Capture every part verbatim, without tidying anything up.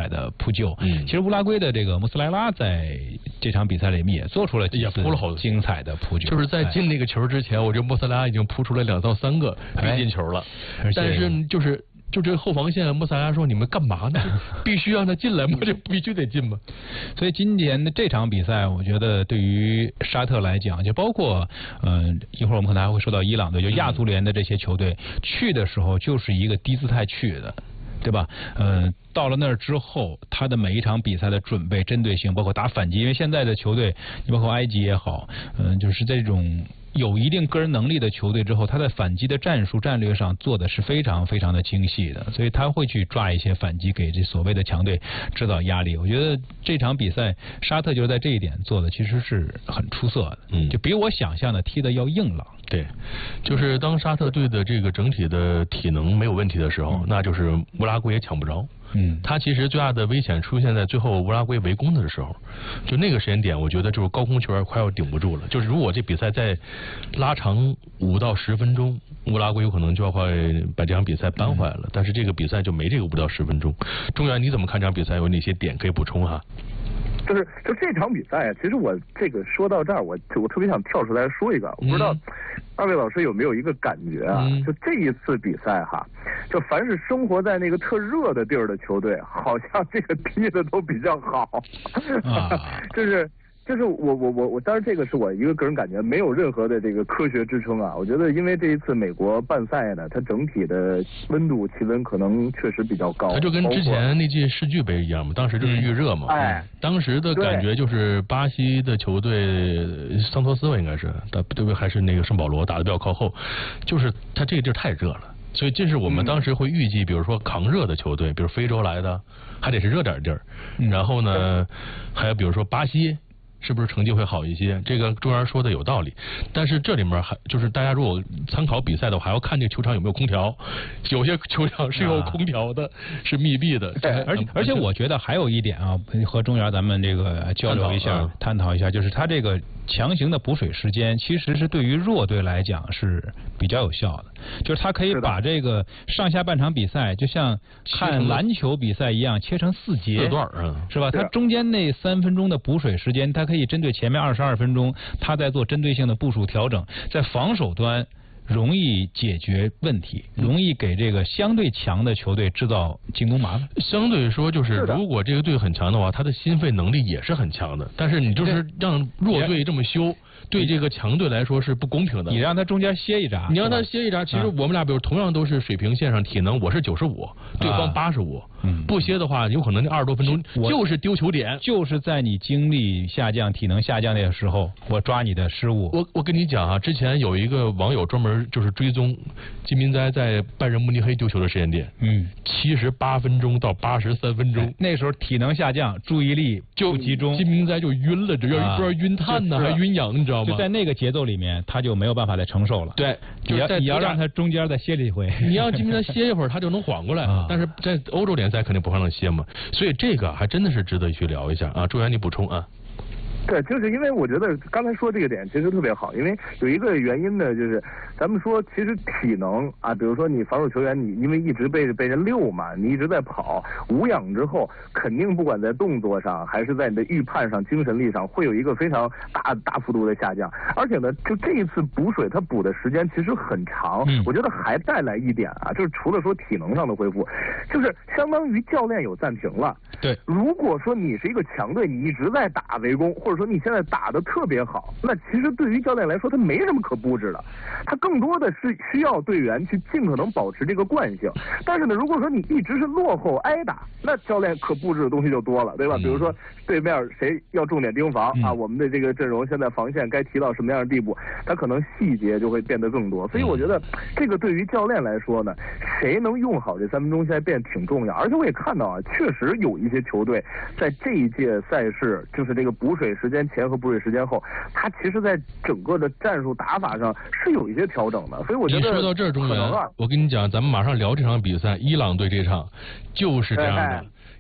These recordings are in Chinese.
彩的扑救。 嗯， 其实乌拉圭的这个穆斯莱拉在这场比赛里面也做出了也扑了好多精彩的扑救， 就是在进那个球之前，我觉得穆斯莱拉已经扑出了两到三个必进球了， 哎、 但是就是。就这个后防线，穆萨拉说：“你们干嘛呢？必须让他进来吗？这必须得进吗？” 所以今年的这场比赛，我觉得对于沙特来讲，就包括呃一会儿我们可能还会说到伊朗队，就亚足联的这些球队、嗯、去的时候就是一个低姿态去的。对吧？呃，到了那儿之后，他的每一场比赛的准备、针对性，包括打反击，因为现在的球队，你包括埃及也好，嗯、呃，就是这种有一定个人能力的球队之后，他在反击的战术战略上做的是非常非常的精细的，所以他会去抓一些反击，给这所谓的强队制造压力。我觉得这场比赛沙特就是在这一点做的其实是很出色的，嗯，就比我想象的踢的要硬朗。 对，就是当沙特队的这个整体的体能没有问题的时候，嗯、那就是乌拉圭也抢不着。嗯，他其实最大的危险出现在最后乌拉圭围攻的时候，就那个时间点，我觉得就是高空球员快要顶不住了。就是如果这比赛再拉长五到十分钟，乌拉圭有可能就要会把这场比赛扳回来了。嗯、但是这个比赛就没这个五到十分钟。中原你怎么看这场比赛？有哪些点可以补充哈？ 就是就这场比赛，其实我这个说到这儿，我我特别想跳出来说一个，我不知道二位老师有没有一个感觉啊？嗯、就这一次比赛哈，就凡是生活在那个特热的地儿的球队，好像这个踢的都比较好，啊、就是。就是我我我我，当然这个是我一个个人感觉，没有任何的这个科学支撑啊。我觉得因为这一次美国办赛呢，它整体的温度气温可能确实比较高。 它就跟之前那届世俱杯一样嘛，当时就是预热嘛。 哎、嗯， 当时的感觉就是巴西的球队桑托斯吧，应该是对不对？还是那个圣保罗打得比较靠后，就是它这个地儿太热了。所以这是我们当时会预计，比如说抗热的球队，比如非洲来的，还得是热点地儿。然后呢，还有比如说巴西。是不是成绩会好一些？这个中原说的有道理，但是这里面还就是大家如果参考比赛的话，还要看这个球场有没有空调。有些球场是有空调的，啊、是密闭的。 而且而且我觉得还有一点啊，和中原咱们这个交流一下，探讨, 探讨一下，就是他这个强行的补水时间，其实是对于弱队来讲是比较有效的。就是他可以把这个上下半场比赛，就像看篮球比赛一样，切成四节， 四段，嗯， 是吧？他中间那三分钟的补水时间，他可以针对前面二十二分钟，他在做针对性的部署调整，在防守端容易解决问题，容易给这个相对强的球队制造进攻麻烦。 相对说，就是如果这个队很强的话，他的心肺能力也是很强的。但是你就是让弱队这么修，对这个强队来说是不公平的。 你让他中间歇一闸， 你让他歇一闸，其实我们俩比如同样都是水平线上体能，我是九十五，对方八十五。不歇的话，有可能那二十多分钟就是丢球点， 就是在你精力下降、体能下降那个时候，我抓你的失误。 我我跟你讲啊，之前有一个网友专门就是追踪金明哉在拜仁慕尼黑丢球的时间点，嗯，七十八分钟到八十三分钟， 那时候体能下降，注意力不集中， 金明哉就晕了，这要不知道晕碳呢，还晕氧，你知道吗？ 就在那个节奏里面，他就没有办法再承受了。 对， 你要你要让他中间再歇一回， 你让金明哉歇一会儿，他就能缓过来。但是在欧洲联赛肯定不会让他歇嘛，所以这个还真的是值得去聊一下啊。朱元，你补充啊。 对，就是因为我觉得刚才说这个点其实特别好，因为有一个原因呢，就是咱们说其实体能啊，比如说你防守球员，你因为一直被被人溜嘛，你一直在跑，无氧之后，肯定不管在动作上还是在你的预判上、精神力上，会有一个非常大大幅度的下降。而且呢，就这一次补水，它补的时间其实很长，嗯、我觉得还带来一点啊，就是除了说体能上的恢复，就是相当于教练有暂停了。 对， 如果说你是一个强队，你一直在打围攻，或者说你现在打得特别好，那其实对于教练来说他没什么可布置的，他更多的是需要队员去尽可能保持这个惯性。但是呢，如果说你一直是落后挨打，那教练可布置的东西就多了，对吧？嗯、比如说对面谁要重点盯防、嗯、啊，我们的这个阵容现在防线该提到什么样的地步，他可能细节就会变得更多。所以我觉得这个对于教练来说呢，谁能用好这三分钟现在变挺重要。而且我也看到啊，确实有一些球队在这一届赛事，就是这个补水时间前和补水时间后，他其实在整个的战术打法上是有一些调整的。所以我觉得你说到这儿，中原，我跟你讲，咱们马上聊这场比赛，伊朗队这场就是这样的。哎哎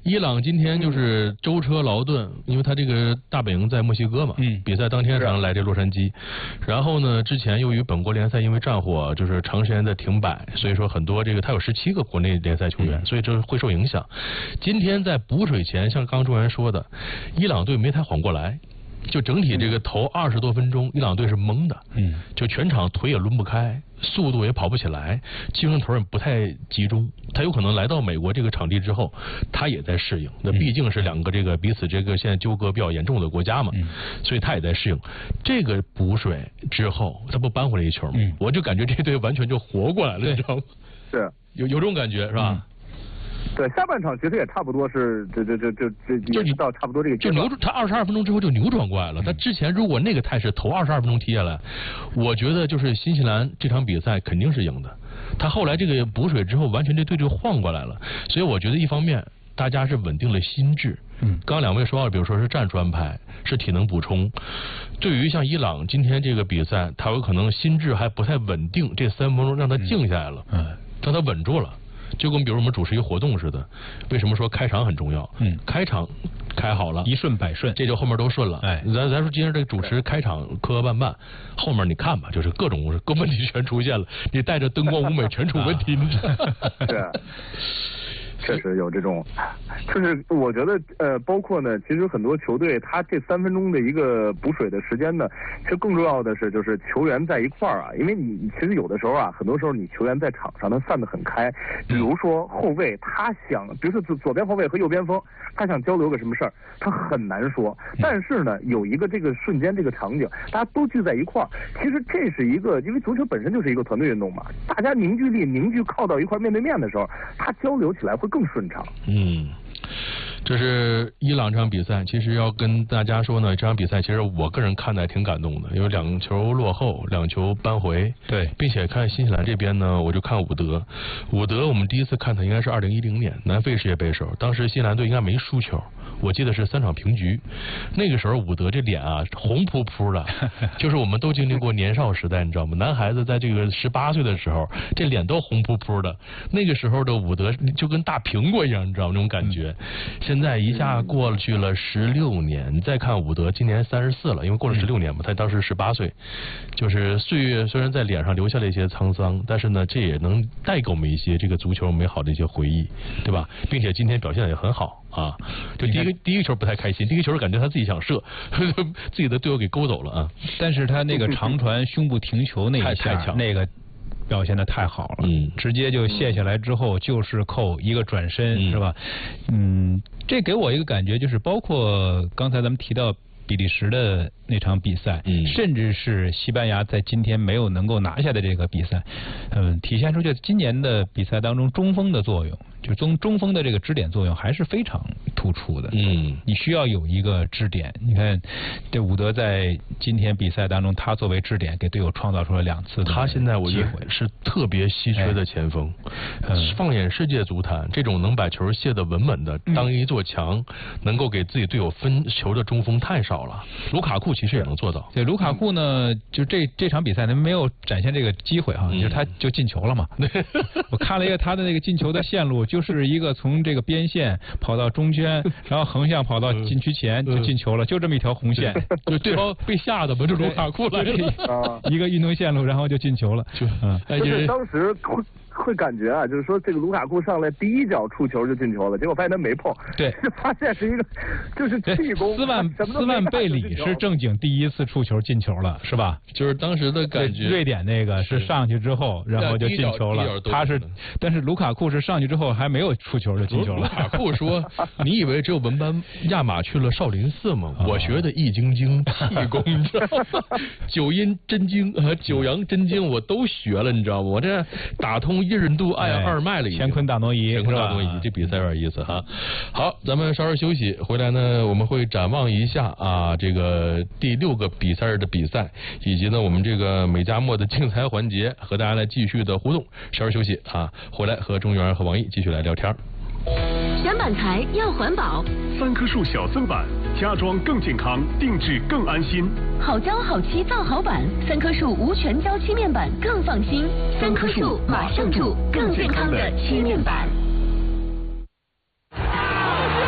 伊朗今天就是舟车劳顿，因为他这个大本营在墨西哥嘛， 嗯， 比赛当天早上来这洛杉矶，然后呢，之前由于本国联赛因为战火就是长时间的停摆，所以说很多这个他有十七个国内联赛球员，所以这会受影响。今天在补水前，像刚刚中原说的，伊朗队没太缓过来。就整体这个头二十多分钟，伊朗队是懵的，嗯，就全场腿也抡不开，速度也跑不起来，精神头也不太集中。他有可能来到美国这个场地之后，他也在适应。那毕竟是两个这个彼此这个现在纠葛比较严重的国家嘛，嗯、所以他也在适应。这个补水之后，他不扳回来一球吗？嗯、我就感觉这队完全就活过来了，你知道吗？ 是有有这种感觉是吧？嗯对，下半场其实也差不多是，这这这这这就你到差不多这个就扭转，他二十二分钟之后就扭转过来了。他之前如果那个态势头二十二分钟踢下来，我觉得就是新西兰这场比赛肯定是赢的。他后来这个补水之后，完全这队就晃过来了。所以我觉得一方面大家是稳定了心智。嗯，刚刚两位说到，比如说是战术安排，是体能补充。对于像伊朗今天这个比赛，他有可能心智还不太稳定，这三分钟让他静下来了，嗯，让他稳住了。就跟比如我们主持一个活动似的，为什么说开场很重要？嗯，开场开好了， 一顺百顺， 这就后面都顺了。哎，咱咱说今天这个主持开场磕磕绊绊，后面你看吧，就是各种各问题全出现了，你带着灯光舞美全出问题，你知道吗？ 是。确实有这种，就是我觉得呃，包括呢，其实很多球队他这三分钟的一个补水的时间呢，其实更重要的是就是球员在一块儿啊，因为你其实有的时候啊，很多时候你球员在场上他散得很开，比如说后卫他想，比如说左左边后卫和右边锋，他想交流个什么事儿，他很难说，但是呢，有一个这个瞬间这个场景，大家都聚在一块儿，其实这是一个，因为足球本身就是一个团队运动嘛，大家凝聚力凝聚靠到一块面对面的时候，他交流起来会更顺畅。 嗯，这是伊朗这场比赛，其实要跟大家说呢，这场比赛其实我个人看的还挺感动的，因为两球落后，两球扳回， 对， 并且看新西兰这边呢，我就看伍德，伍德我们第一次看他应该是二零一零年南非世界杯时候，当时新西兰队应该没输球，我记得是三场平局，那个时候伍德这脸啊红扑扑的，就是我们都经历过年少时代，你知道吗？男孩子在这个十八岁的时候，这脸都红扑扑的，那个时候的伍德就跟大苹果一样，你知道吗？那种感觉。嗯、现在一下过去了十六年，你再看伍德，今年三十四了，因为过了十六年嘛，他当时十八岁，就是岁月虽然在脸上留下了一些沧桑，但是呢，这也能带给我们一些这个足球美好的一些回忆，对吧？并且今天表现的也很好。啊，就第一个第一个球不太开心，第一个球感觉他自己想射，自己的队友给勾走了啊。 但是他那个长传胸部停球那一下，那个表现的太好了，嗯，直接就卸下来之后就是扣一个转身，嗯、是吧？嗯，这给我一个感觉就是，包括刚才咱们提到比利时的那场比赛，嗯，甚至是西班牙在今天没有能够拿下的这个比赛，嗯，体现出就今年的比赛当中中锋的作用。就中中锋的这个支点作用还是非常突出的，嗯，你需要有一个支点。你看，这伍德在今天比赛当中，他作为支点给队友创造出了两次的机会， 他现在我觉得是特别稀缺的前锋。哎嗯、放眼世界足坛，这种能把球卸得稳稳的，当一座墙，嗯、能够给自己队友分球的中锋太少了。卢卡库其实也能做到。 对，卢卡库呢，就这这场比赛他没有展现这个机会哈，嗯、就他就进球了嘛。我看了一个他的那个进球的线路。就是一个从这个边线跑到中圈，然后横向跑到禁区前就进球了，就这么一条红线， 就对方被吓的嘛，就卢卡库来了，一个运动线路，然后就进球了， 就嗯，就是当时会会感觉啊，就是说这个卢卡库上来第一脚触球就进球了，结果发现他没碰， 对， 发现是一个就是气功。 斯万斯万贝里是正经第一次触球进球了，是吧？ 就是当时的感觉。 瑞典那个是上去之后，然后就进球了，他是，但是卢卡库是上去之后还没有触球就进球了。 卢卡库说：“你以为只有文班亚马去了少林寺吗？我学的易筋经、气功，你知道吗？九阴真经和九阳真经我都学了，你知道吗？我这打通一人度爱二脉了， 乾坤大挪移， 乾坤大挪移，这比赛有点意思哈。好，咱们稍事休息，回来呢，我们会展望一下啊，这个第六个比赛日的比赛，以及呢，我们这个美加墨的竞猜环节，和大家来继续的互动。稍事休息啊，回来和钟源和王毅继续来聊天。 选板材要环保， 三棵树小森板，家装更健康，定制更安心。 好胶好漆造好板，三棵树无全胶漆面板更放心。三棵树马上住，更健康的漆面板。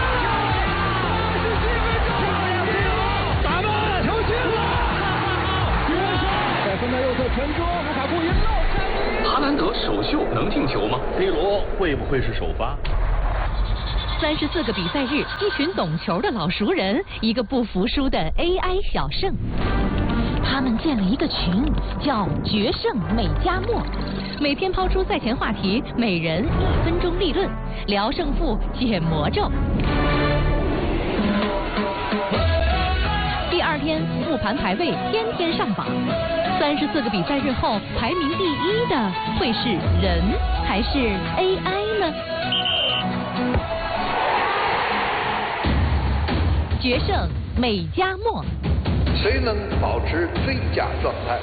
C 罗会不会是首发？ 三十四个比赛日，一群懂球的老熟人，一个不服输的 A I 小胜。他们建了一个群，叫“决胜美加墨”，每天抛出赛前话题，每人一分钟立论，聊胜负，解魔咒。第二天，复盘排位天天上榜。三十四个比赛日后，排名第一的会是人还是 A I 呢？决胜美加墨， 谁能保持最佳状态？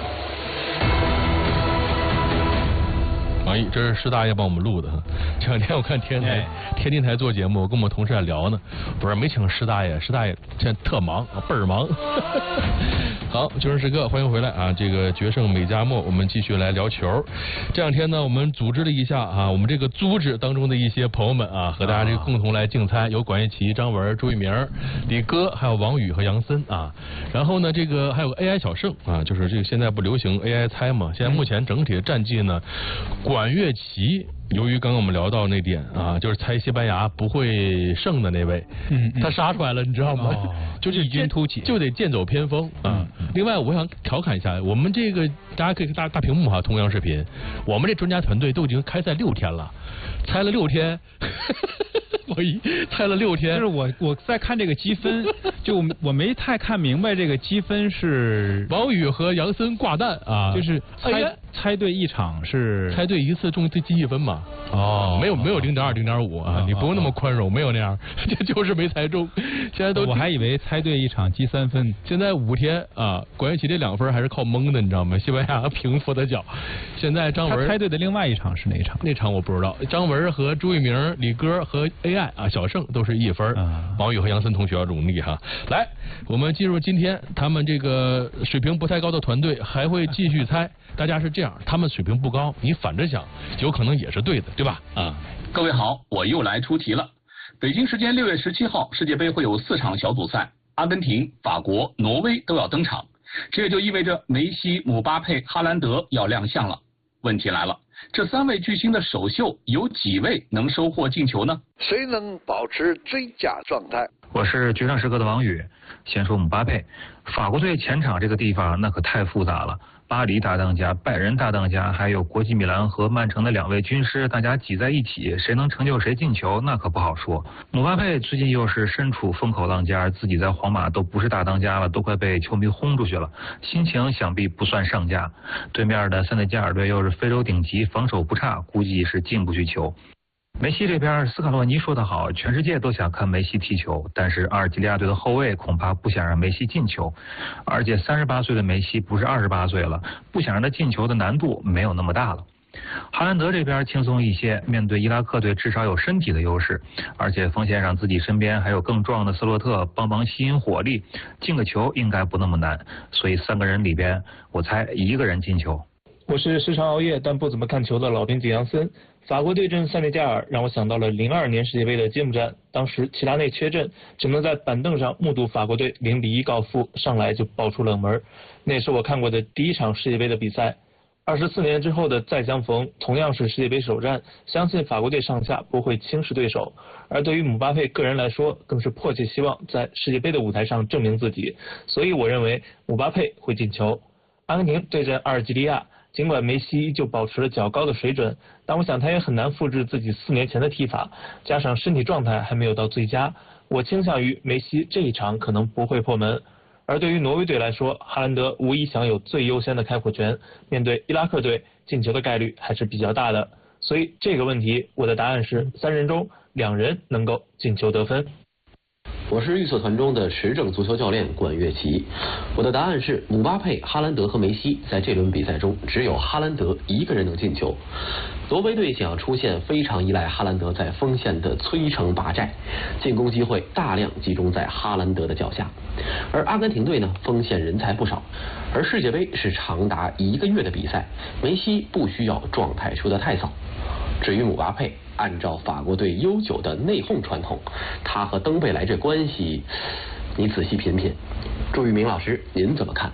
王毅，这是施大爷帮我们录的。这两天我看天台、天津台做节目，我跟我们同事还聊呢。不是没请施大爷，施大爷现在特忙，倍儿忙。好，决胜时刻，欢迎回来啊！这个决胜美加墨，我们继续来聊球。这两天呢，我们组织了一下啊，我们这个组织当中的一些朋友们啊，和大家这个共同来竞猜，有管乐琪、张文、朱一鸣、李哥，还有王宇和杨森啊。然后呢，这个还有个 A I 小胜啊，就是这个现在不流行 A I 猜嘛？现在目前整体的战绩呢，管乐琪。由于刚刚我们聊到那点啊，就是猜西班牙不会胜的那位，嗯，他杀出来了，你知道吗？哦、就是异军突起， 就得剑走偏锋啊。嗯、另外，我想调侃一下，我们这个大家可以大大屏幕哈，同样视频，我们这专家团队都已经开赛六天了，猜了六天。我一猜了六天， 就是我我在看这个积分，就我没太看明白这个积分是王宇和杨森挂蛋啊， 就是猜、哎、猜对一场是猜对一次中最积一分嘛。哦，没有没有零点二零点五啊，哦、你不用那么宽容，哦、没有那样，这就是没猜中。现在都我还以为猜对一场积三分， 现在五天啊，管乐琪这两分还是靠蒙的，你知道吗？西班牙平伏的脚。现在张文他猜对的另外一场是哪一场？ 那场我不知道。张文和朱一鸣、李哥和 A I 啊，小胜都是一分。嗯、王宇和杨森同学要努力哈。来，我们进入今天他们这个水平不太高的团队还会继续猜。大家是这样，他们水平不高，你反着想，有可能也是对的，对吧？啊， 各位好，我又来出题了。北京时间六月十七号，世界杯会有四场小组赛，阿根廷、法国、挪威都要登场，这也就意味着梅西、姆巴佩、哈兰德要亮相了。问题来了，这三位巨星的首秀有几位能收获进球呢？ 谁能保持最佳状态？ 我是决胜时刻的王宇。先说姆巴佩，法国队前场这个地方那可太复杂了。巴黎大当家、拜仁大当家，还有国际米兰和曼城的两位军师，大家挤在一起，谁能成就谁进球，那可不好说。姆巴佩最近又是身处风口浪尖，自己在皇马都不是大当家了，都快被球迷轰出去了，心情想必不算上佳。对面的塞内加尔队又是非洲顶级，防守不差，估计是进不去球。梅西这边，斯卡洛尼说得好，全世界都想看梅西踢球，但是阿尔及利亚队的后卫恐怕不想让梅西进球，而且三十八岁的梅西不是二十八岁了，不想让他进球的难度没有那么大了。哈兰德这边轻松一些，面对伊拉克队至少有身体的优势，而且锋线上自己身边还有更壮的斯洛特帮忙吸引火力，进个球应该不那么难，所以三个人里边，我猜一个人进球。 我是时常熬夜但不怎么看球的老兵吉杨森。法国对阵塞内加尔让我想到了零二年世界杯的揭幕战，当时齐达内缺阵，只能在板凳上目睹法国队零比一告负，上来就爆出冷门。那是我看过的第一场世界杯的比赛。二十四年之后的再相逢，同样是世界杯首战，相信法国队上下不会轻视对手。而对于姆巴佩个人来说，更是迫切希望在世界杯的舞台上证明自己，所以我认为姆巴佩会进球。阿根廷对阵阿尔及利亚。尽管梅西依旧保持了较高的水准，但我想他也很难复制自己四年前的踢法，加上身体状态还没有到最佳，我倾向于梅西这一场可能不会破门。而对于挪威队来说，哈兰德无疑享有最优先的开火权，面对伊拉克队，进球的概率还是比较大的。所以这个问题，我的答案是三人中两人能够进球得分。 我是预测团中的时政足球教练管乐琪，我的答案是姆巴佩、哈兰德和梅西，在这轮比赛中只有哈兰德一个人能进球。挪威队想要出线，非常依赖哈兰德在锋线的摧城拔寨，进攻机会大量集中在哈兰德的脚下。而阿根廷队呢，锋线人才不少，而世界杯是长达一个月的比赛，梅西不需要状态出得太早。至于姆巴佩，按照法国队悠久的内讧传统，他和登贝莱这关系，你仔细品品。朱玉明老师，您怎么看？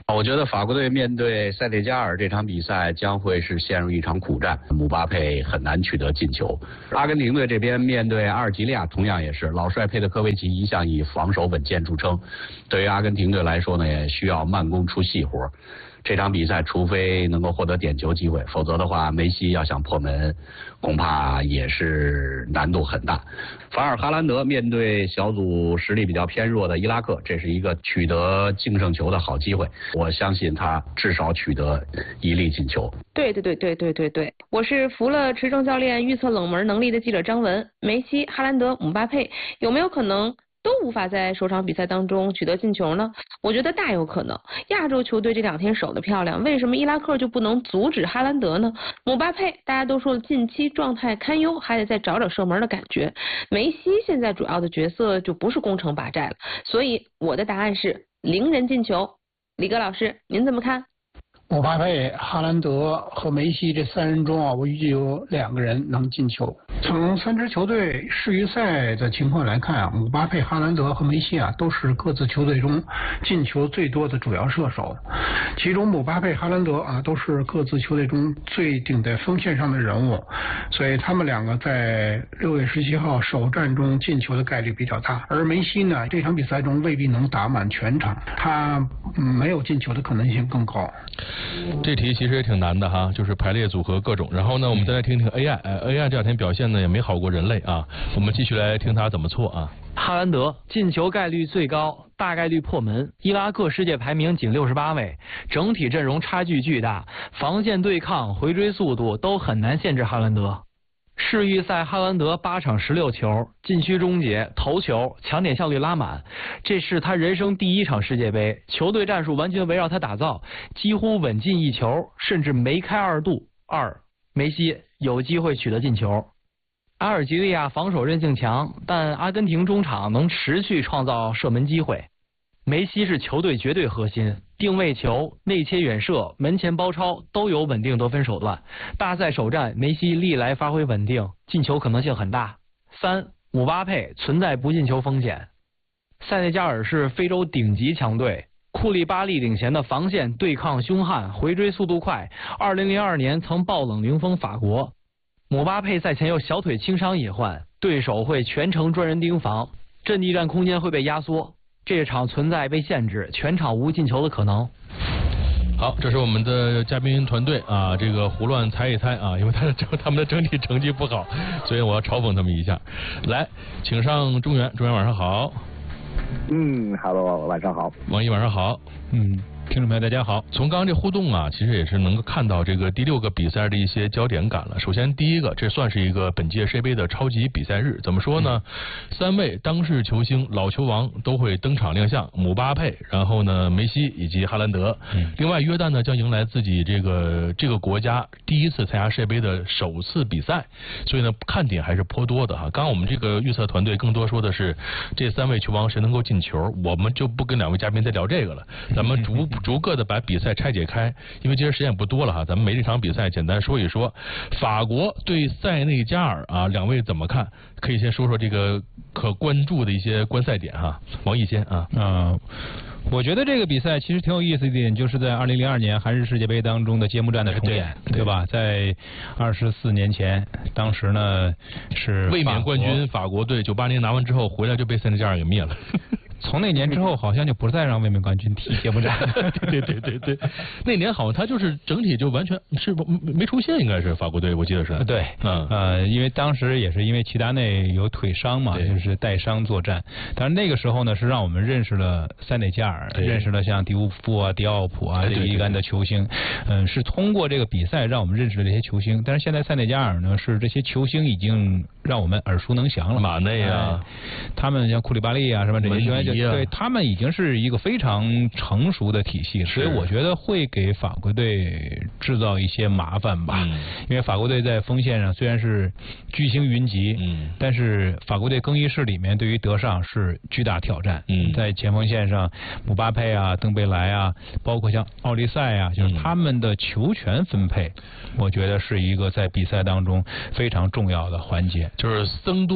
我觉得法国队面对塞内加尔这场比赛将会是陷入一场苦战，姆巴佩很难取得进球。阿根廷队这边面对阿尔及利亚同样也是，老帅佩德科维奇一向以防守稳健著称，对于阿根廷队来说呢，也需要慢工出细活。这场比赛除非能够获得点球机会，否则的话梅西要想破门恐怕也是难度很大。反而哈兰德面对小组实力比较偏弱的伊拉克，这是一个取得净胜球的好机会，我相信他至少取得一粒进球。 对对对对对对对，我是服了持正教练预测冷门能力的记者张文。梅西、哈兰德、姆巴佩有没有可能都无法在首场比赛当中取得进球呢？我觉得大有可能。亚洲球队这两天守得漂亮，为什么伊拉克就不能阻止哈兰德呢？姆巴佩大家都说近期状态堪忧，还得再找找射门的感觉。梅西现在主要的角色就不是攻城拔寨了，所以我的答案是零人进球。李哥老师，您怎么看？ 姆巴佩、哈兰德和梅西这三人中啊，我预计有两个人能进球。从三支球队世预赛的情况来看啊，姆巴佩、哈兰德和梅西啊，都是各自球队中进球最多的主要射手。其中姆巴佩、哈兰德啊，都是各自球队中最顶在锋线上的人物，所以他们两个在六月十七号首战中进球的概率比较大。而梅西呢，这场比赛中未必能打满全场，他没有进球的可能性更高。 这题其实也挺难的哈，就是排列组合各种。然后呢，我们再来听听 A I， 呃 A I 这两天表现呢也没好过人类啊。我们继续来听他怎么错啊。 哈兰德进球概率最高，大概率破门。伊拉克世界排名仅六十八位，整体阵容差距巨大，防线对抗、回追速度都很难限制哈兰德。世预赛哈兰德八场十六球，禁区终结、头球、抢点效率拉满，这是他人生第一场世界杯，球队战术完全围绕他打造，几乎稳进一球，甚至梅开二度。二，梅西有机会取得进球。阿尔及利亚防守韧性强，但阿根廷中场能持续创造射门机会。梅西是球队绝对核心，定位球、内切远射、门前包抄都有稳定得分手段。大赛首战，梅西历来发挥稳定，进球可能性很大。三，姆巴佩存在不进球风险。塞内加尔是非洲顶级强队，库利巴利领衔的防线对抗凶悍，回追速度快。二零零二年曾爆冷零封法国。姆巴佩赛前有小腿轻伤隐患，对手会全程专人盯防，阵地战空间会被压缩。这场存在被限制，全场无进球的可能。 好，这是我们的嘉宾团队啊，这个胡乱猜一猜啊，因为他的他们的整体成绩不好，所以我要嘲讽他们一下。来，请上中原，中原晚上好。 嗯 ，Hello， 晚上好。 王毅晚上好。 嗯。听众朋友大家好， 从刚刚这互动啊，其实也是能够看到这个第六个比赛的一些焦点感了。首先第一个，这算是一个本届世界杯的超级比赛日，怎么说呢？嗯、三位当世球星、老球王都会登场亮相，姆巴佩，然后呢梅西以及哈兰德。嗯、另外约旦呢将迎来自己这个这个国家第一次参加世界杯的首次比赛，所以呢看点还是颇多的哈。刚刚我们这个预测团队更多说的是这三位球王谁能够进球，我们就不跟两位嘉宾再聊这个了，咱们逐。逐个的把比赛拆解开，因为今天时间也不多了哈，咱们每一场比赛简单说一说。法国对塞内加尔啊，两位怎么看？可以先说说这个可关注的一些观赛点哈。王毅先啊。 嗯。我觉得这个比赛其实挺有意思一点，就是在二零零二年韩日世界杯当中的揭幕战的重演，对, 对吧？在二十四年前，当时呢是卫冕冠军法国队，九八年拿完之后回来就被塞内加尔给灭了。 从那年之后，好像就不再让卫冕冠军踢揭幕战。 对对对对，那年好像他就是整体就完全是没出现，应该是法国队，我记得是。 对，嗯呃，因为当时也是因为齐达内有腿伤嘛，就是带伤作战。但是那个时候呢，是让我们认识了塞内加尔，认识了像迪乌夫啊、迪奥普啊这一干的球星。嗯，是通过这个比赛让我们认识了这些球星。但是现在塞内加尔呢，是这些球星已经让我们耳熟能详了。 马内啊， 哎、他们像库里巴利啊什么这些球员。对他们已经是一个非常成熟的体系，所以我觉得会给法国队制造一些麻烦吧。嗯、因为法国队在锋线上虽然是巨星云集，嗯、但是法国队更衣室里面对于德尚是巨大挑战。嗯、在前锋线上，姆巴佩啊、登贝莱啊，包括像奥利塞啊，就是他们的球权分配，嗯、我觉得是一个在比赛当中非常重要的环节。 就是僧多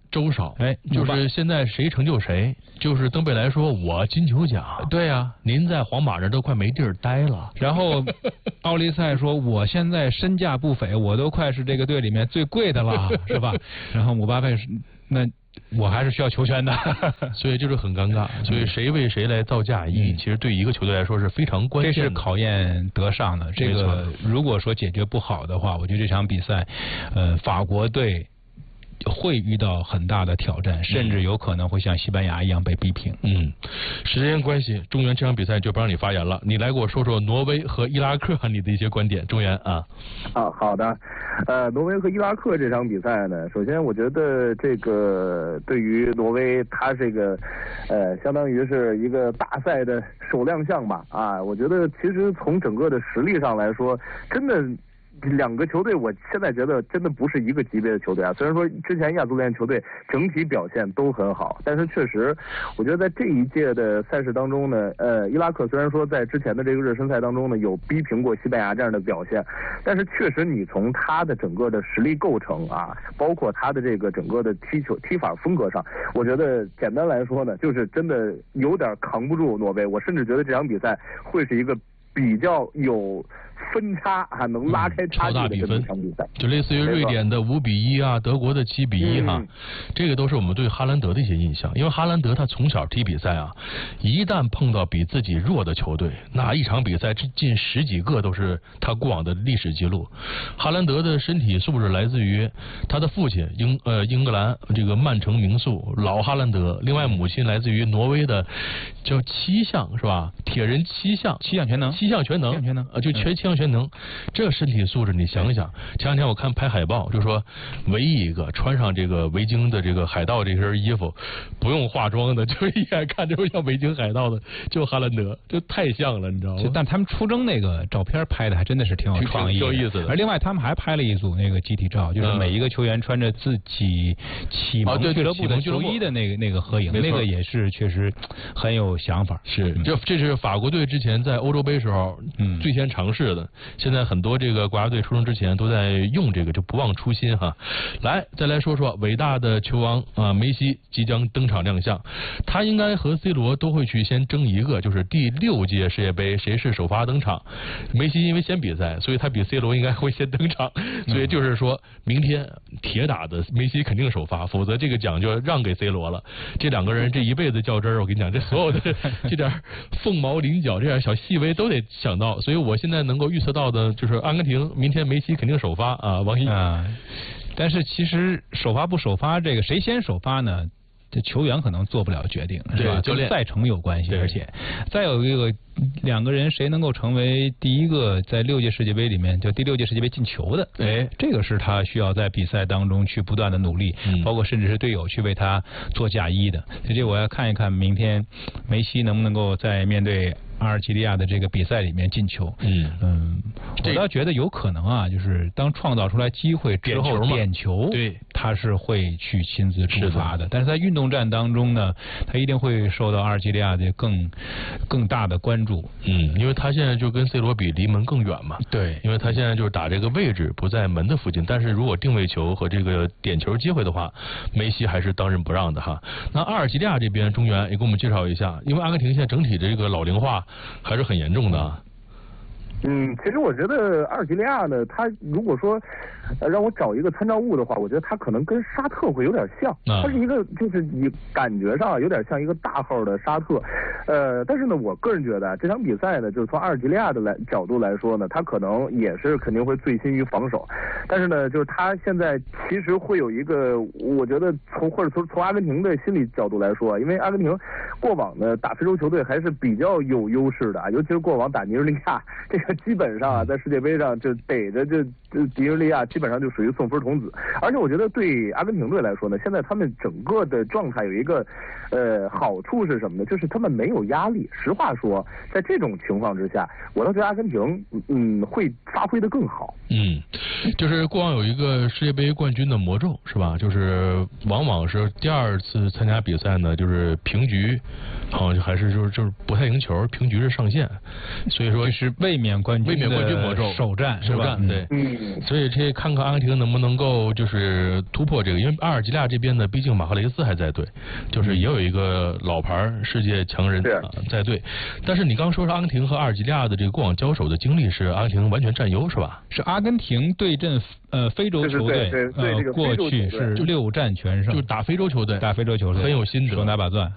周少， 哎， 就是现在谁成就谁。就是登贝莱说，我金球奖， 对呀、啊， 您在皇马这都快没地儿待了。 然后奥利赛说，我现在身价不菲，我都快是这个队里面最贵的了，是吧？然后姆巴佩是那。我还是需要球权的， 所以就是很尴尬。所以谁为谁来造价一，嗯、其实对一个球队来说是非常关键的。 这是考验德尚的。这个如果说解决不好的话，我觉得这场比赛，呃，法国队会遇到很大的挑战，甚至有可能会像西班牙一样被逼平。 嗯，时间关系，中原这场比赛就不让你发言了，你来给我说说挪威和伊拉克你的一些观点。中原啊， 啊，好的。呃，挪威和伊拉克这场比赛呢，首先我觉得这个对于挪威，它这个呃，相当于是一个大赛的首亮相吧。啊，我觉得其实从整个的实力上来说，真的。两个球队，我现在觉得真的不是一个级别的球队啊。虽然说之前亚足联球队整体表现都很好，但是确实，我觉得在这一届的赛事当中呢，呃，伊拉克虽然说在之前的这个热身赛当中呢有逼平过西班牙这样的表现，但是确实你从他的整个的实力构成啊，包括他的这个整个的踢球踢法风格上，我觉得简单来说呢，就是真的有点扛不住挪威。我甚至觉得这场比赛会是一个比较有分差啊，能拉开差距的这么一场比赛， 就类似于瑞典的五比一啊，德国的七比一哈、啊嗯，这个都是我们对哈兰德的一些印象。因为哈兰德他从小踢比赛啊，一旦碰到比自己弱的球队，那一场比赛进十几个都是他过往的历史记录。哈兰德的身体素质来自于他的父亲英呃英格兰这个曼城名宿老哈兰德，另外母亲来自于挪威的叫七项是吧？铁人七项， 七项全能， 七项全能， 全能啊，就全七项全能，这身体素质你想想，前两天我看拍海报，就说唯一一个穿上这个维京的这个海盗这身衣服，不用化妆的，就是一眼看就是像维京海盗的，就哈兰德，就太像了，你知道吗？ 但他们出征那个照片拍的还真的是挺有创意的， 挺有意思的。 而另外他们还拍了一组那个集体照，就是每一个球员穿着自己启蒙俱乐部的球衣的那个那个合影，那个也是确实很有想法。 是，这这是法国队之前在欧洲杯时候嗯最先尝试的，现在很多这个国家队出征之前都在用这个，就不忘初心哈。来，再来说说伟大的球王啊，梅西即将登场亮相，他应该和 C 罗都会去先争一个，就是第六届世界杯谁是首发登场。梅西因为先比赛，所以他比 C 罗应该会先登场，所以就是说明天铁打的梅西肯定首发，否则这个奖就让给 C 罗了。这两个人这一辈子较真儿，我跟你讲，这所有的这点凤毛麟角这点小细微都得想到，所以我现在能够预测到的就是阿根廷明天梅西肯定首发啊，王一啊。但是其实首发不首发，这个谁先首发呢？这球员可能做不了决定，是吧？跟赛程有关系，而且再有一个两个人谁能够成为第一个在六届世界杯里面就第六届世界杯进球的， 哎， 这个是他需要在比赛当中去不断的努力，嗯、包括甚至是队友去为他做嫁衣的。所以这我要看一看明天梅西能不能够在面对阿尔及利亚的这个比赛里面进球。 嗯嗯，我倒觉得有可能啊，就是当创造出来机会之后，点球， 对， 他是会去亲自出发的。但是在运动战当中呢，他一定会受到阿尔及利亚的更更大的关注。 嗯，因为他现在就跟 C 罗比离门更远嘛。 对， 因为他现在就是打这个位置不在门的附近，但是如果定位球和这个点球机会的话，梅西还是当仁不让的哈。那阿尔及利亚这边中原也给我们介绍一下，因为阿根廷现在整体的这个老龄化还是很严重的。 嗯，其实我觉得阿尔及利亚呢，他如果说呃让我找一个参照物的话，我觉得他可能跟沙特会有点像， 啊、 他是一个就是以感觉上有点像一个大号的沙特，呃，但是呢，我个人觉得这场比赛呢，就是从阿尔及利亚的来角度来说呢，他可能也是肯定会醉心于防守，但是呢，就是他现在其实会有一个，我觉得从或者从从阿根廷的心理角度来说，因为阿根廷过往呢打非洲球队还是比较有优势的啊，尤其是过往打尼日利亚这个。基本上啊，在世界杯上就逮着这这尼日利亚基本上就属于送分童子，而且我觉得对阿根廷队来说呢，现在他们整个的状态有一个呃好处是什么呢？就是他们没有有压力。实话说，在这种情况之下，我倒觉得阿根廷嗯会发挥的更好。 嗯，就是过往有一个世界杯冠军的魔咒是吧？就是往往是第二次参加比赛呢，就是平局，好像还是就是就是不太赢球，平局是上限。所以说是卫冕冠军卫冕冠军魔咒首战首战对。 嗯， 所以这看看阿根廷能不能够就是突破这个，因为阿尔及利亚这边呢，毕竟马赫雷斯还在队，就是也有一个老牌世界强人啊在队。但是你刚说是阿根廷和阿尔及利亚的这个过往交手的经历是阿根廷完全占优是吧？ 是阿根廷对阵呃非洲球队， 对对对呃过去是六战全胜， 就是打非洲球队， 打非洲球队很有心得， 手拿把攥。